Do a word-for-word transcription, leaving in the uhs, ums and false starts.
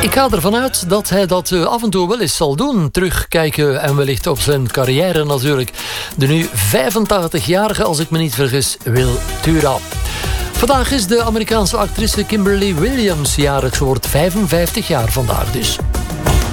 Ik ga ervan uit dat hij dat uh, af en toe wel eens zal doen. Terugkijken en wellicht op zijn carrière natuurlijk. De nu vijfentachtigjarige, als ik me niet vergis, Will Turah. Vandaag is de Amerikaanse actrice Kimberly Williams jarig. Ze wordt vijfenvijftig jaar vandaag dus.